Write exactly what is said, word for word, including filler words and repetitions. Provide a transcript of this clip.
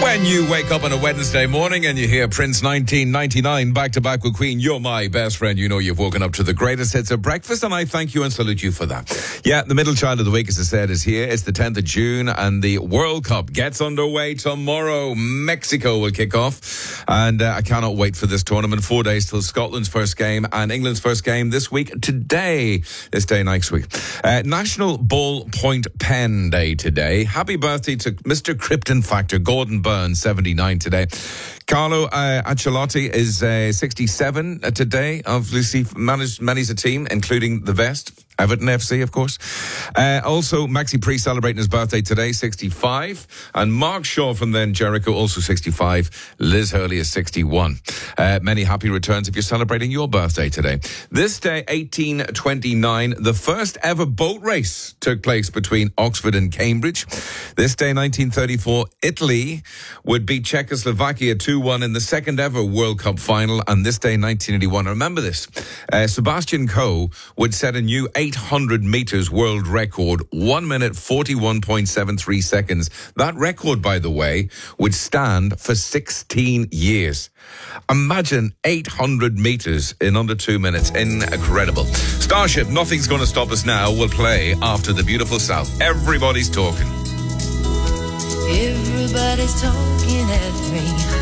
When you wake up on a Wednesday morning and you hear Prince nineteen ninety-nine back to back with Queen, you're my best friend. You know you've woken up to the greatest hits of breakfast, and I thank you and salute you for that. Yeah, the middle child of the week, as I said, is here. It's the tenth of June, and the World Cup gets underway tomorrow. Mexico will kick off, and uh, I cannot wait for this tournament. Four days till Scotland's first game and England's first game this week. Today, this day next week. Uh, National Ballpoint Pen Day today. Happy birthday to Mister Krypton Factor, Gordon Burns, seventy-nine today. Carlo uh, Ancelotti is uh, sixty-seven uh, today. Obviously managed many's a team, including the best, Everton F C, of course. Uh, also, Maxi Priest celebrating his birthday today, sixty-five. And Mark Shaw from Then Jericho, also sixty-five. Liz Hurley is sixty-one. Uh, many happy returns if you're celebrating your birthday today. This day, eighteen twenty-nine, the first ever boat race took place between Oxford and Cambridge. This day, nineteen thirty-four, Italy would beat Czechoslovakia two one in the second ever World Cup final. And this day, nineteen eighty-one, remember this, uh, Sebastian Coe would set a new eight hundred meters world record, one minute forty-one point seven three seconds. That record, by the way, would stand for sixteen years. Imagine eight hundred meters in under two minutes. Incredible. Starship, Nothing's Gonna Stop Us Now, will play after the beautiful South. Everybody's talking. Everybody's talking at me.